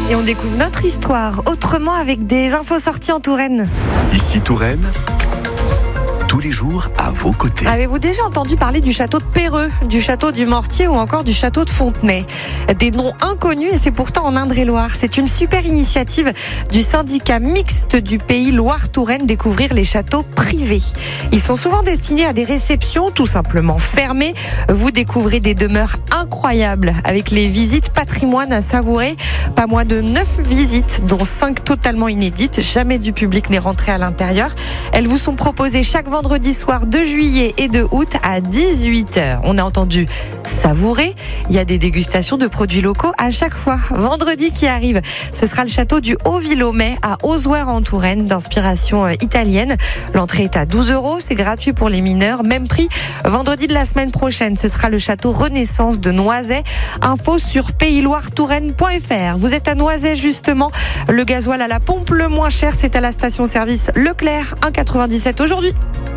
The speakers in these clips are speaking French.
Et on découvre notre histoire autrement avec des infos sorties en Touraine. Ici Touraine, tous les jours à vos côtés. Avez-vous déjà entendu parler du château de Péreux, du château du Mortier ou encore du château de Fontenay? Des noms inconnus et c'est pourtant en Indre-et-Loire. C'est une super initiative du syndicat mixte du pays Loire-Touraine, découvrir les châteaux privés. Ils sont souvent destinés à des réceptions tout simplement fermées. Vous découvrez des demeures incroyables avec les visites patrimoine à savourer. Pas moins de 9 visites, dont 5 totalement inédites. Jamais du public n'est rentré à l'intérieur. Elles vous sont proposées chaque vendredi soir de juillet et de août à 18h. On a entendu savourer. Il y a des dégustations de produits locaux à chaque fois. Vendredi qui arrive, ce sera le château du Haut-Villomay à Ozoir en Touraine, d'inspiration italienne. L'entrée est à 12 €. C'est gratuit pour les mineurs. Même prix vendredi de la semaine prochaine. Ce sera le château Renaissance de Noisey. Info sur paysloiretouraine.fr. Vous êtes à Noisey justement. Le gasoil à la pompe le moins cher, c'est à la station-service Leclerc, 1,97 aujourd'hui.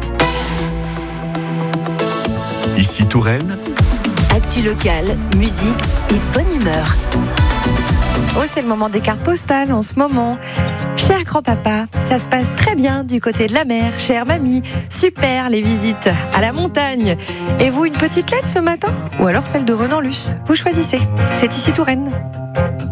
Ici Touraine, actu locale, musique et bonne humeur. Oh, c'est le moment des cartes postales en ce moment. Cher grand-papa, ça se passe très bien du côté de la mer. Chère mamie, super les visites à la montagne. Et vous, une petite lettre ce matin? Ou alors celle de Renan Luce? Vous choisissez. C'est Ici Touraine.